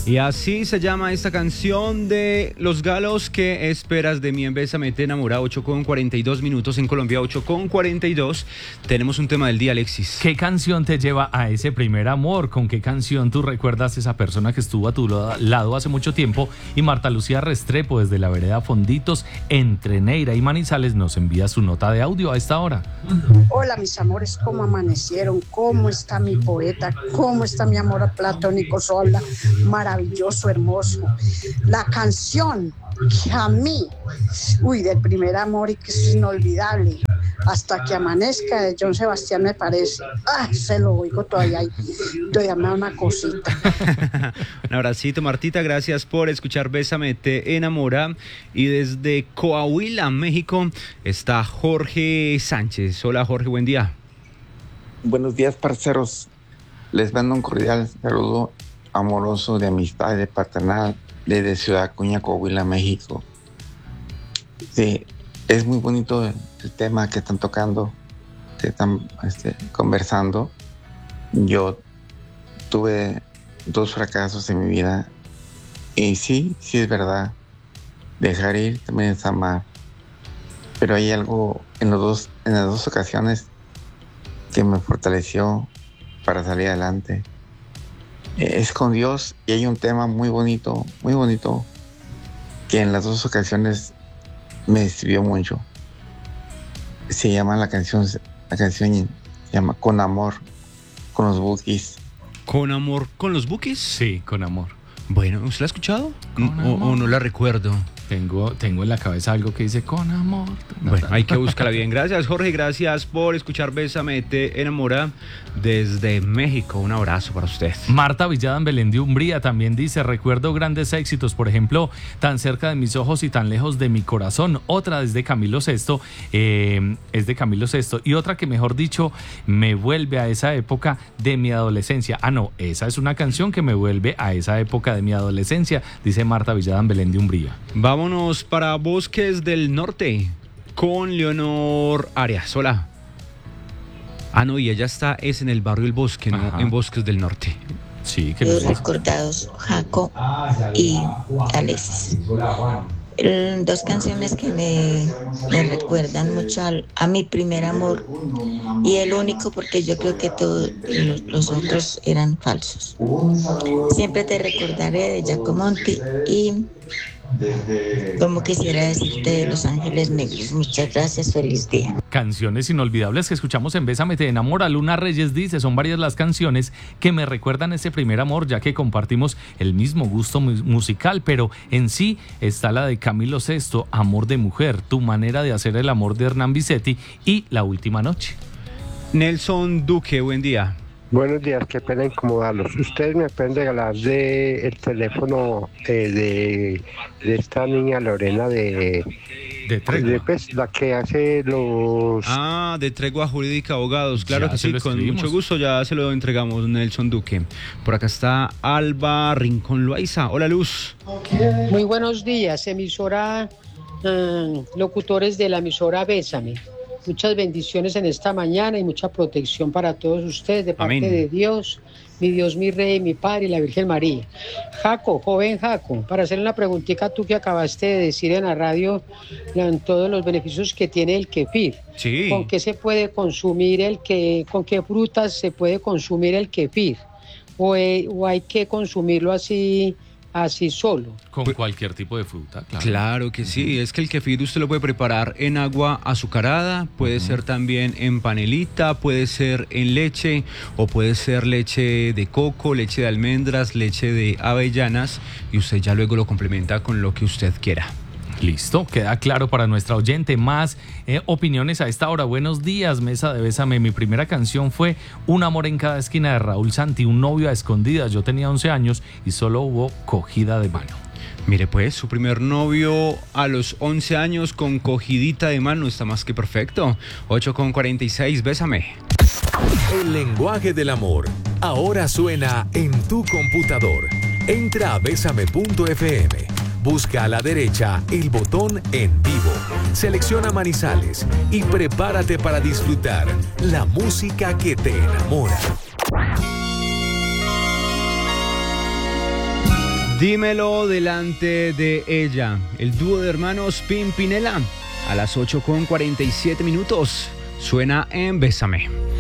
Y así se llama esta canción de Los Galos. ¿Qué esperas de mí? En Bésame te enamora. 8:42 en Colombia, 8:42. Tenemos un tema del día, Alexis. ¿Qué canción te lleva a ese primer amor? ¿Con qué canción tú recuerdas a esa persona que estuvo a tu lado hace mucho tiempo? Y Marta Lucía Restrepo, desde la vereda Fonditos, entre Neira y Manizales, nos envía su nota de audio a esta hora. Hola, mis amores, ¿cómo amanecieron? ¿Cómo está mi poeta? ¿Cómo está mi amor platónico Sola? Maravilloso, hermoso. La canción que a mí, del primer amor y que es inolvidable, Hasta que amanezca, de John Sebastián, me parece. Se lo oigo todavía me da una cosita. Un abracito, Martita, gracias por escuchar Bésame te enamora. Y desde Coahuila, México, está Jorge Sánchez. Hola, Jorge, buen día. Buenos días, parceros. Les mando un cordial saludo amoroso de amistad y de paternal desde Ciudad Acuña, Coahuila, México. Sí, es muy bonito el tema que están tocando, que están conversando. Yo tuve 2 fracasos en mi vida y sí es verdad, dejar ir también es amar, pero hay algo en las dos ocasiones que me fortaleció para salir adelante. Es con Dios, y hay un tema muy bonito que en las 2 ocasiones me sirvió mucho. La canción se llama Con Amor, con los Bukis. ¿Con amor con los Bukis? Sí, Con Amor. Bueno, ¿usted la ha escuchado? ¿O no la recuerdo? Tengo en la cabeza algo que dice Con Amor. Bueno, hay que buscarla bien. Gracias, Jorge, gracias por escuchar Bésame te enamora desde México. Un abrazo para usted. Marta Villada en Belén de Umbría también dice: recuerdo grandes éxitos, por ejemplo, Tan cerca de mis ojos y tan lejos de mi corazón. Otra es de Camilo Sesto, y otra que, mejor dicho, me vuelve a esa época de mi adolescencia. Esa es una canción que me vuelve a esa época de mi adolescencia, dice Marta Villada en Belén de Umbría. Vámonos para Bosques del Norte con Leonor Arias. Hola. Y ella es en el barrio El Bosque, ¿no? Ajá. En Bosques del Norte. Sí, que Los recordados, Jaco y Alexis. 2 canciones que me recuerdan mucho a mi primer amor, y el único, porque yo creo que todos los otros eran falsos. Siempre te recordaré, de Giacomonti, y como quisiera decirte, de Los Ángeles Negros. Muchas gracias, feliz día. Canciones inolvidables que escuchamos en Bésame te enamora. Luna Reyes dice: son varias las canciones que me recuerdan ese primer amor, ya que compartimos el mismo gusto musical, pero en sí está la de Camilo Sesto, Amor de Mujer, Tu manera de hacer el amor, de Hernán Vicetti, y La última noche. Nelson Duque, buen día. Buenos días, qué pena incomodarlos. Ustedes me pueden regalar el teléfono de esta niña Lorena de Tregua. la que hace los... De Tregua Jurídica Abogados, claro Ya que sí, con mucho gusto, ya se lo entregamos, Nelson Duque. Por acá está Alba Rincón Loaiza. Hola, Luz. Muy buenos días, emisora, locutores de la emisora Bésame. Muchas bendiciones en esta mañana y mucha protección para todos ustedes de parte Amén. de Dios, mi Rey, mi Padre y la Virgen María. Jaco, joven Jaco, para hacer una preguntita, tú que acabaste de decir en la radio en todos los beneficios que tiene el kefir. Sí. ¿Con qué se puede consumir con qué frutas se puede consumir el kefir? ¿O hay que consumirlo así solo? Con cualquier tipo de fruta, claro. Claro que sí, es que el kefir usted lo puede preparar en agua azucarada, puede ser también en panelita, puede ser en leche, o puede ser leche de coco, leche de almendras, leche de avellanas, y usted ya luego lo complementa con lo que usted quiera. Listo, queda claro para nuestra oyente. Más opiniones a esta hora. Buenos días, mesa de Bésame. Mi primera canción fue Un amor en cada esquina, de Raúl Santi, un novio a escondidas. Yo tenía 11 años y solo hubo cogida de mano. Mire pues, su primer novio a los 11 años con cogidita de mano está más que perfecto. 8:46, Bésame. El lenguaje del amor ahora suena en tu computador. Entra a bésame.fm. Busca a la derecha el botón En Vivo, selecciona Manizales y prepárate para disfrutar la música que te enamora. Dímelo delante de ella. El dúo de hermanos Pimpinela. A las 8:47 suena en Bésame.